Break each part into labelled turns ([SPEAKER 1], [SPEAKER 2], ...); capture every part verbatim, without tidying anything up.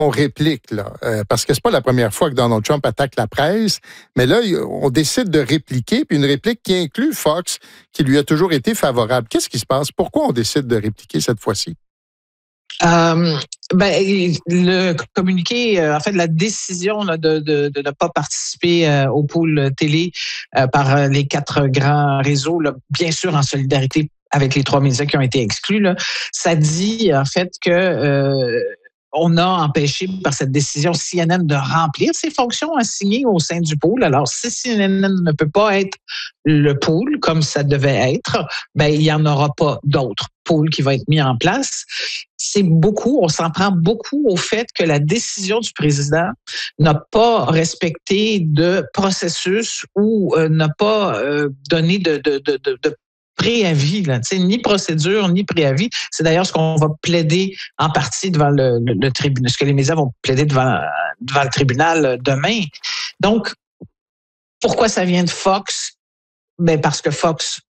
[SPEAKER 1] on réplique, là, euh, parce que c'est pas la première fois que Donald Trump attaque la presse, mais là, on décide de répliquer, puis une réplique qui inclut Fox, qui lui a toujours été favorable. Qu'est-ce qui se passe? Pourquoi on décide de répliquer cette fois-ci?
[SPEAKER 2] Euh, ben, le communiqué, euh, en fait, la décision là, de, de, de ne pas participer euh, au pool télé euh, par euh, les quatre grands réseaux, là, bien sûr en solidarité avec les trois médias qui ont été exclus, là, ça dit en fait que euh, on a empêché par cette décision C N N de remplir ses fonctions assignées au sein du pool. Alors, si C N N ne peut pas être le pool comme ça devait être, ben il y en aura pas d'autres pools qui vont être mis en place. C'est beaucoup, on s'en prend beaucoup au fait que la décision du président n'a pas respecté de processus ou euh, n'a pas euh, donné de, de, de, de, de préavis, là, ni procédure, ni préavis. C'est d'ailleurs ce qu'on va plaider en partie devant le, le, le tribunal, ce que les médias vont plaider devant, devant le tribunal demain. Donc, pourquoi ça vient de Fox? Ben parce que Fox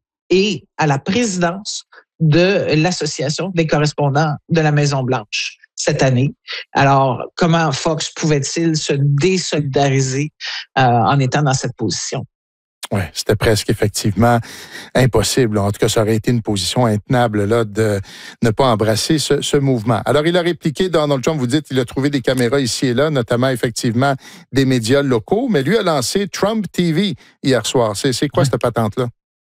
[SPEAKER 2] est à la présidence de l'Association des correspondants de la Maison-Blanche cette année. Alors, comment Fox pouvait-il se désolidariser euh, en étant dans cette position?
[SPEAKER 1] Oui, c'était presque effectivement impossible. En tout cas, ça aurait été une position intenable là, de ne pas embrasser ce, ce mouvement. Alors, il a répliqué, Donald Trump, vous dites, il a trouvé des caméras ici et là, notamment effectivement des médias locaux, mais lui a lancé Trump T V hier soir. C'est, c'est quoi cette patente-là?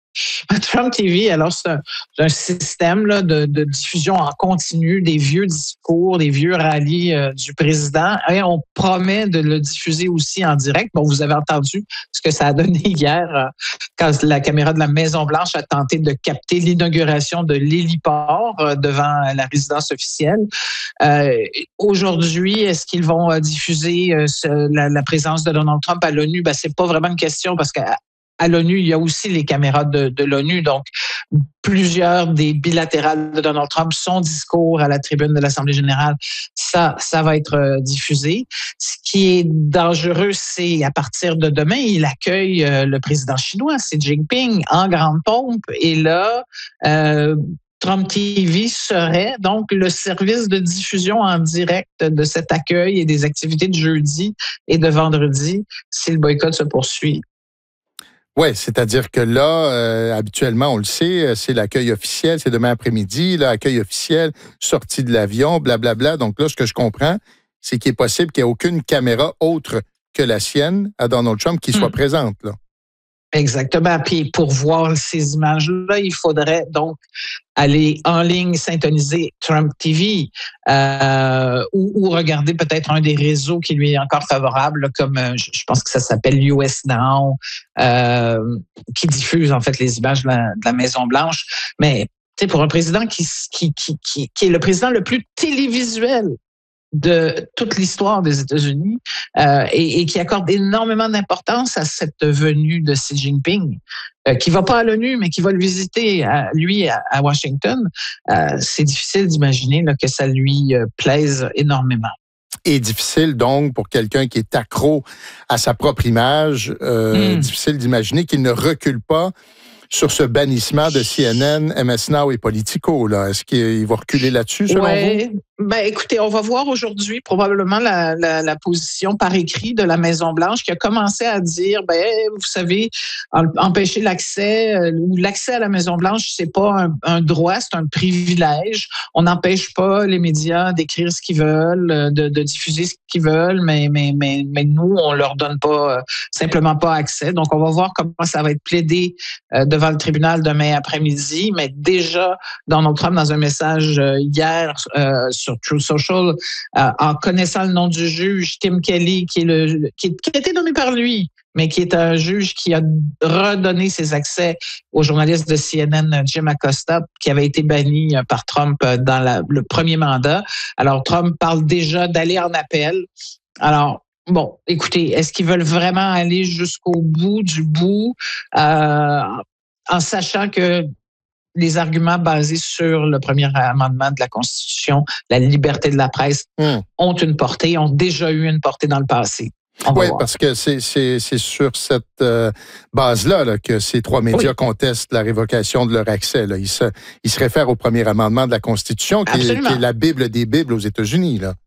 [SPEAKER 2] Trump T V, alors c'est un, c'est un système là, de, de diffusion en continu des vieux discours, des vieux rallyes euh, du président. Et on promet de le diffuser aussi en direct. Bon, vous avez entendu ce que ça a donné hier euh, quand la caméra de la Maison-Blanche a tenté de capter l'inauguration de l'héliport euh, devant la résidence officielle. Euh, aujourd'hui, est-ce qu'ils vont euh, diffuser euh, ce, la, la présence de Donald Trump à l'ONU? Ben, c'est pas vraiment une question parce que à l'ONU, il y a aussi les caméras de, de l'ONU. Donc, plusieurs des bilatérales de Donald Trump, son discours à la tribune de l'Assemblée générale, ça, ça va être euh, diffusé. Ce qui est dangereux, c'est à partir de demain, il accueille euh, le président chinois, Xi Jinping, en grande pompe. Et là, euh, Trump T V serait donc le service de diffusion en direct de cet accueil et des activités de jeudi et de vendredi si le boycott se poursuit.
[SPEAKER 1] Oui, c'est-à-dire que là, euh, habituellement, on le sait, c'est l'accueil officiel, c'est demain après-midi, l'accueil officiel, sortie de l'avion, blablabla. Donc là, ce que je comprends, c'est qu'il est possible qu'il n'y ait aucune caméra autre que la sienne à Donald Trump qui soit mmh. présente, là.
[SPEAKER 2] Exactement. Puis pour voir ces images-là, il faudrait donc aller en ligne, syntoniser Trump T V euh, ou, ou regarder peut-être un des réseaux qui lui est encore favorable, comme euh, je pense que ça s'appelle U S Now, euh, qui diffuse en fait les images de la, de la Maison-Blanche. Mais tu sais, pour un président qui, qui, qui, qui, qui est le président le plus télévisuel de toute l'histoire des États-Unis euh, et, et qui accorde énormément d'importance à cette venue de Xi Jinping, euh, qui va pas à l'ONU, mais qui va le visiter, à, lui, à, à Washington. Euh, c'est difficile d'imaginer là, que ça lui euh, plaise énormément.
[SPEAKER 1] Et difficile, donc, pour quelqu'un qui est accro à sa propre image, euh, mm. difficile d'imaginer qu'il ne recule pas sur ce bannissement de C N N, M S Now et Politico, là. Est-ce qu'il va reculer là-dessus, selon
[SPEAKER 2] ouais.
[SPEAKER 1] vous?
[SPEAKER 2] Ben, écoutez, on va voir aujourd'hui probablement la, la, la position par écrit de la Maison-Blanche qui a commencé à dire, ben, vous savez, empêcher l'accès euh, ou l'accès à la Maison-Blanche, c'est pas un, un droit, c'est un privilège. On n'empêche pas les médias d'écrire ce qu'ils veulent, de, de diffuser ce qu'ils veulent, mais, mais, mais, mais nous, on leur donne pas, euh, simplement pas accès. Donc, on va voir comment ça va être plaidé euh, devant le tribunal demain après-midi. Mais déjà, Donald Trump, dans un message euh, hier euh, sur Truth Social, euh, en connaissant le nom du juge, Tim Kelly, qui, est le, qui, qui a été nommé par lui, mais qui est un juge qui a redonné ses accès au journaliste de C N N, Jim Acosta, qui avait été banni par Trump dans la, le premier mandat. Alors, Trump parle déjà d'aller en appel. Alors, bon, écoutez, est-ce qu'ils veulent vraiment aller jusqu'au bout du bout, euh, en sachant que les arguments basés sur le premier amendement de la Constitution, la liberté de la presse, mmh. ont une portée, ont déjà eu une portée dans le passé.
[SPEAKER 1] Oui, parce que c'est, c'est, c'est sur cette euh, base-là là, que ces trois médias oui. contestent la révocation de leur accès. Là. Ils, se, ils se réfèrent au premier amendement de la Constitution, qui est, qui est la Bible des Bibles aux États-Unis, là.